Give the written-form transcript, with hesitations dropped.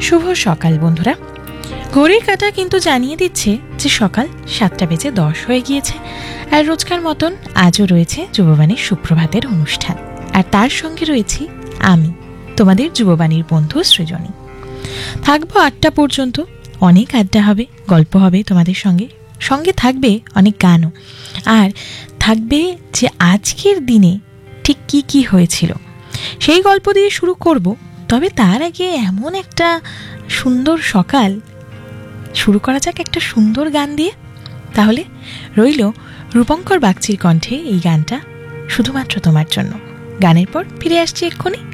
শুভ সকাল বন্ধুরা। ঘড়ির কাঁটা কিন্তু জানিয়ে দিচ্ছে যে সকাল 7:10 হয়ে গিয়েছে। আর রোজকার মতন আজও রয়েছে যুববাণীর সুপ্রভাতের অনুষ্ঠান, আর তার সঙ্গে রয়েছি আমি, তোমাদের যুববাণীর বন্ধু সৃজনী। থাকবো 8টা পর্যন্ত। অনেক আড্ডা হবে, গল্প হবে তোমাদের সঙ্গে, সঙ্গে থাকবে অনেক গানও, আর থাকবে যে আজকের দিনে ঠিক কি কি হয়েছিল সেই গল্প দিয়ে শুরু করব। তবে তার আগে এমন একটা সুন্দর সকাল, শুরু করা যাক একটা সুন্দর গান দিয়ে। তাহলে রইল রূপঙ্কর বাগচির কণ্ঠে এই গানটা শুধুমাত্র তোমার জন্য। গানের পর ফিরে আসছি এক্ষুনি।